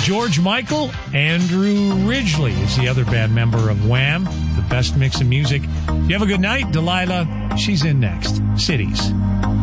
George Michael. Andrew Ridgeley is the other band member of Wham, the best mix of music. You have a good night. Delilah, she's in next. Cities.